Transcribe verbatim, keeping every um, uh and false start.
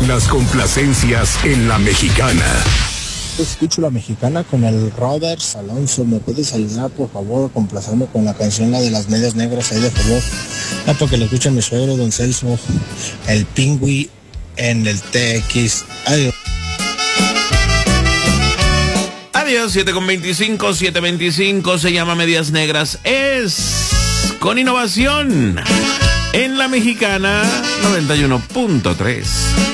Las complacencias en La Mexicana. Escucho La Mexicana con el Roberts Alonso. ¿Me puedes ayudar, por favor, a complacerme con la canción, la de las medias negras, ahí de favor? Ah, porque lo escucha mi suegro, don Celso, el Pingüi en el T X. Adiós. Adiós, siete con veinticinco, siete veinticinco, se llama Medias Negras. Es con innovación en La Mexicana noventa y uno punto tres.